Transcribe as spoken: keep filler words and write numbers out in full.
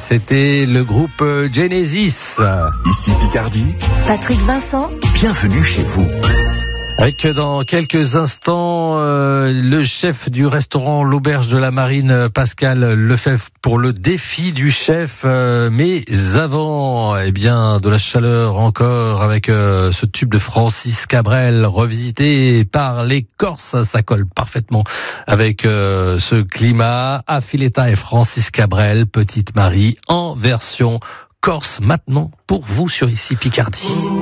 c'était le groupe Genesis. Ici Picardie, Patrick Vincent, bienvenue chez vous. Avec dans quelques instants euh, le chef du restaurant L'Auberge de la Marine, Pascal Lefebvre, pour le défi du chef. Euh, mais avant, eh bien, de la chaleur encore avec euh, ce tube de Francis Cabrel revisité par les Corses. Ça colle parfaitement avec euh, ce climat. Affiletta et Francis Cabrel, Petite Marie, en version corse maintenant pour vous sur Ici Picardie.